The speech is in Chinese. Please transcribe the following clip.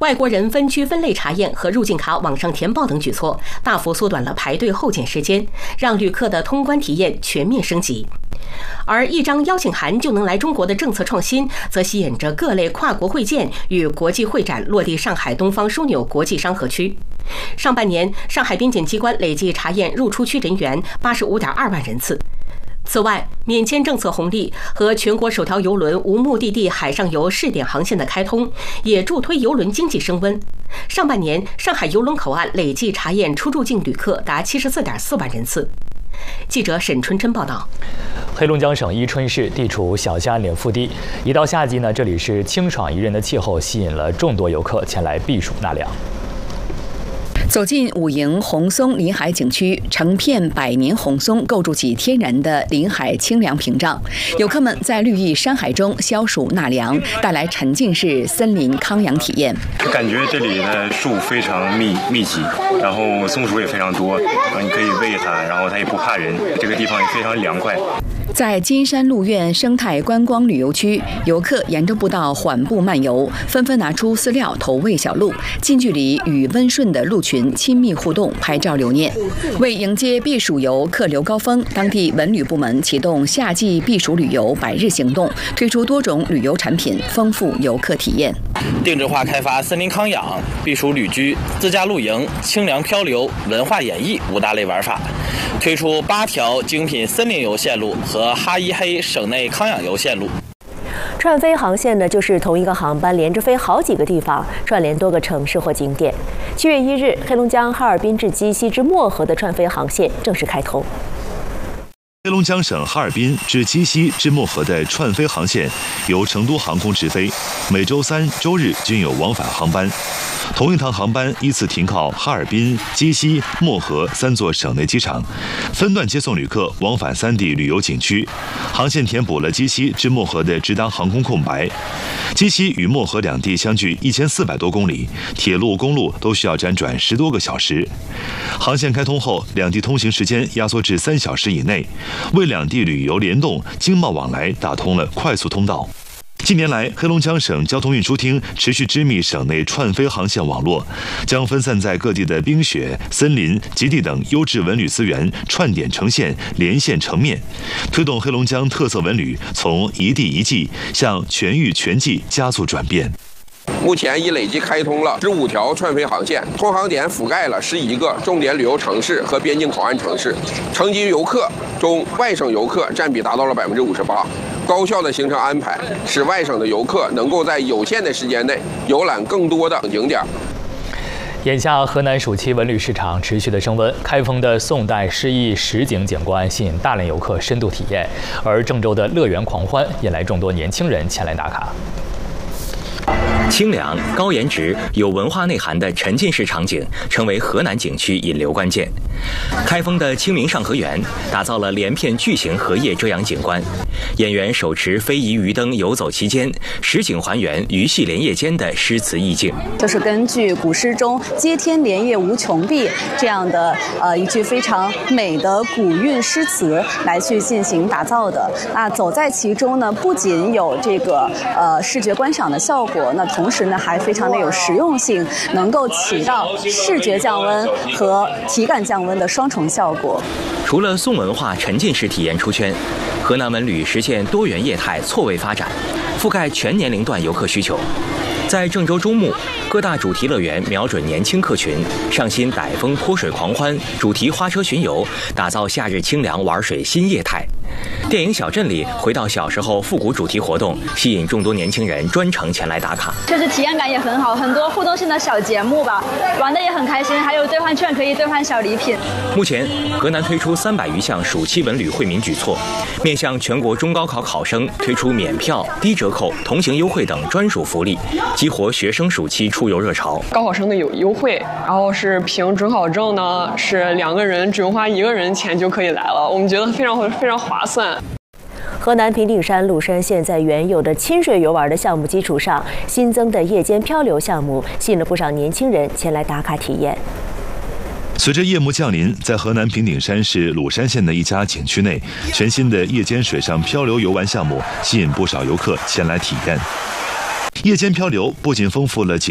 外国人分区分类查验和入境卡网上填报等举措，大幅缩短了排队候检时间，让旅客的通关体验全面升级。而一张邀请函就能来中国的政策创新，则吸引着各类跨国会见与国际会展落地上海东方枢纽国际商合区。上半年，上海边检机关累计查验入出区人员85.2万人次。此外，免签政策红利和全国首条邮轮无目的地海上游试点航线的开通，也助推邮轮经济升温。上半年，上海邮轮口岸累计查验出入境旅客达74.4万人次。记者沈春珍报道。 黑龙江省伊春市地处小兴安岭腹地，一到夏季呢，这里是清爽宜人的气候，吸引了众多游客前来避暑纳凉。 走进武营红松临海景区，成片百年红松构筑起天然的临海清凉屏障，游客们在绿意山海中消暑纳凉，带来沉浸式森林康养体验。 感觉这里的树非常密集，然后松鼠也非常多，你可以喂它，然后它也不怕人，这个地方也非常凉快。 在金山鹿苑生态观光旅游区，游客沿着步道缓步漫游，纷纷拿出饲料投喂小鹿，近距离与温顺的鹿群亲密互动，拍照留念。为迎接避暑游客流高峰，当地文旅部门启动夏季避暑旅游100日行动，推出多种旅游产品，丰富游客体验。 定制化开发森林康养、避暑旅居、自驾露营、清凉漂流、文化演绎5大类玩法，推出8条精品森林游线路和哈依黑省内康养游线路。 串飞航线呢，就是同一个航班连着飞好几个地方，串联多个城市或景点。7月1日，黑龙江哈尔滨至鸡西至漠河的串飞航线正式开通。 黑龙江省哈尔滨至鸡西至漠河的串飞航线由成都航空直飞，每周3、周日均有往返航班。同一趟航班依次停靠哈尔滨、鸡西、漠河3座省内机场，分段接送旅客往返3地旅游景区。航线填补了鸡西至漠河的直达航空空白。鸡西与漠河两地相距1400多公里，铁路、公路都需要辗转10多个小时。航线开通后，两地通行时间压缩至3小时以内，为两地旅游联动、经贸往来打通了快速通道。近年来，黑龙江省交通运输厅持续织密省内串飞航线网络，将分散在各地的冰雪、森林、极地等优质文旅资源串点成线、连线成面，推动黑龙江特色文旅从一地一季向全域全季加速转变。 目前已累计开通了15条串飞航线，通航点覆盖了11个重点旅游城市和边境口岸城市。承接游客中，外省游客占比达到了58%。高效的行程安排，使外省的游客能够在有限的时间内游览更多的景点。 眼下河南暑期文旅市场持续的升温，开封的宋代诗意实景景观吸引大量游客深度体验，而郑州的乐园狂欢引来众多年轻人前来打卡。 清凉、高颜值、有文化内涵的沉浸式场景，成为河南景区引流关键。开封的清明上河园打造了连片巨型荷叶遮阳景观，演员手持非遗鱼灯游走其间，实景还原鱼戏莲叶间的诗词意境。 就是根据古诗中“接天莲叶无穷碧”这样的一句非常美的古韵诗词来去进行打造的。那走在其中呢，不仅有这个视觉观赏的效果，那同时呢还非常的有实用性，能够起到视觉降温和体感降温的双重效果。 除了宋文化沉浸式体验出圈，河南文旅实现多元业态错位发展，覆盖全年龄段游客需求。在郑州中牟，各大主题乐园瞄准年轻客群，上新傣风泼水狂欢、主题花车巡游，打造夏日清凉玩水新业态。电影小镇里回到小时候复古主题活动，吸引众多年轻人专程前来打卡。 确实体验感也很好，很多互动性的小节目吧，玩的也很开心，还有兑换券可以兑换小礼品。 目前，河南推出300余项暑期文旅惠民举措，面向全国中高考考生推出免票、低折扣、同行优惠等专属福利，激活学生暑期出游热潮。 高考生的有优惠，然后是凭准考证呢，是2个人只用花1个人钱就可以来了，我们觉得非常划算。 河南平顶山麓山县在原有的亲水游玩的项目基础上，新增的夜间漂流项目，吸引了不少年轻人前来打卡体验。 随着夜幕降临，在河南平顶山市鲁山县的一家景区内，全新的夜间水上漂流游玩项目吸引不少游客前来体验。夜间漂流不仅丰富了景